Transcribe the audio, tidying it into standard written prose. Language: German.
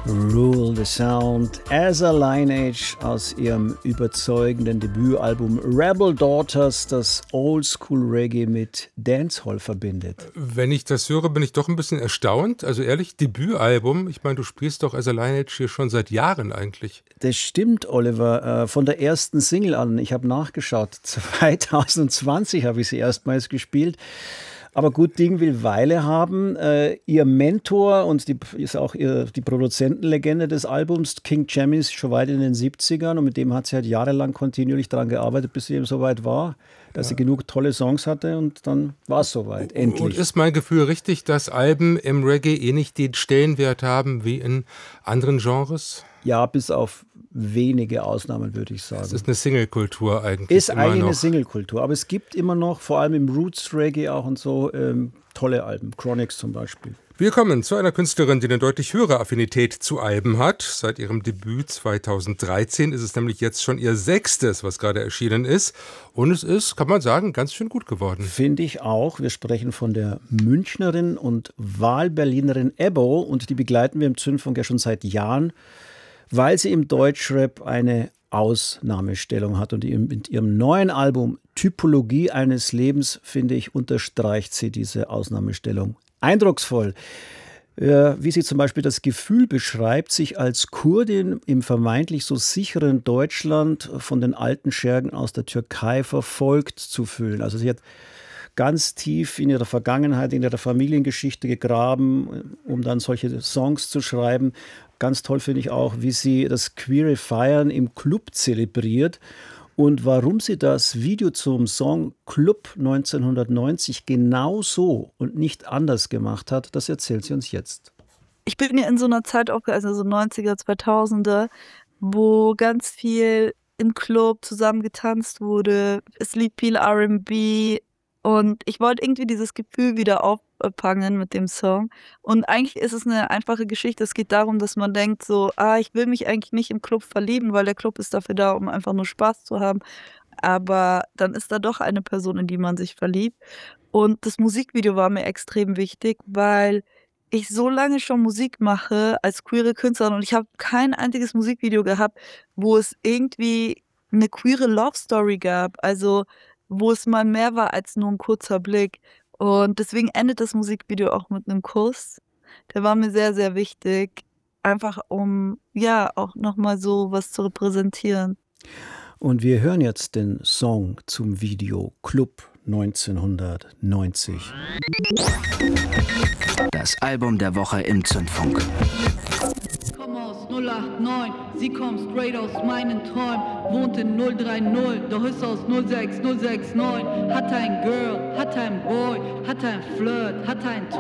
Rule the Sound as a Lineage aus ihrem überzeugenden Debütalbum Rebel Daughters, das Oldschool Reggae mit Dancehall verbindet. Wenn ich das höre, bin ich doch ein bisschen erstaunt. Also ehrlich, Debütalbum, ich meine, du spielst doch as a Lineage hier schon seit Jahren eigentlich. Das stimmt, Oliver, von der ersten Single an. Ich habe nachgeschaut, 2020 habe ich sie erstmals gespielt. Aber gut Ding will Weile haben. Ihr Mentor und ist auch die Produzentenlegende des Albums, King Jammy, ist schon weit in den 70ern und mit dem hat sie halt jahrelang kontinuierlich daran gearbeitet, bis sie eben so weit war, dass sie genug tolle Songs hatte und dann war es soweit, endlich. Und ist mein Gefühl richtig, dass Alben im Reggae nicht den Stellenwert haben wie in anderen Genres? Ja, bis auf wenige Ausnahmen, würde ich sagen. Es ist eine Single-Kultur eigentlich. Ist eigentlich eine Single-Kultur, aber es gibt immer noch, vor allem im Roots-Reggae auch und so, tolle Alben. Chronix zum Beispiel. Wir kommen zu einer Künstlerin, die eine deutlich höhere Affinität zu Alben hat. Seit ihrem Debüt 2013 ist es nämlich jetzt schon ihr 6., was gerade erschienen ist. Und es ist, kann man sagen, ganz schön gut geworden. Finde ich auch. Wir sprechen von der Münchnerin und Wahlberlinerin Ebbo und die begleiten wir im Zündfunk ja schon seit Jahren, weil sie im Deutschrap eine Ausnahmestellung hat. Und mit ihrem neuen Album Typologie eines Lebens, finde ich, unterstreicht sie diese Ausnahmestellung eindrucksvoll. Wie sie zum Beispiel das Gefühl beschreibt, sich als Kurdin im vermeintlich so sicheren Deutschland von den alten Schergen aus der Türkei verfolgt zu fühlen. Also sie hat ganz tief in ihrer Vergangenheit, in ihrer Familiengeschichte gegraben, um dann solche Songs zu schreiben. Ganz toll finde ich auch, wie sie das queere Feiern im Club zelebriert und warum sie das Video zum Song Club 1990 genau so und nicht anders gemacht hat, das erzählt sie uns jetzt. Ich bin ja in so einer Zeit aufgewachsen, also so 90er, 2000er, wo ganz viel im Club zusammen getanzt wurde. Es lief viel R&B. Und ich wollte irgendwie dieses Gefühl wieder auffangen mit dem Song. Und eigentlich ist es eine einfache Geschichte. Es geht darum, dass man denkt so, ich will mich eigentlich nicht im Club verlieben, weil der Club ist dafür da, um einfach nur Spaß zu haben. Aber dann ist da doch eine Person, in die man sich verliebt. Und das Musikvideo war mir extrem wichtig, weil ich so lange schon Musik mache als queere Künstlerin und ich habe kein einziges Musikvideo gehabt, wo es irgendwie eine queere Love Story gab. Also wo es mal mehr war als nur ein kurzer Blick. Und deswegen endet das Musikvideo auch mit einem Kuss. Der war mir sehr, sehr wichtig, einfach um ja auch nochmal so was zu repräsentieren. Und wir hören jetzt den Song zum Video Club 1990. Das Album der Woche im Zündfunk. 089, sie kommt straight aus meinen Träumen, wohnt in 030, doch ist aus 06069, hat ein Girl, hat ein Boy, hat ein Flirt, hat ein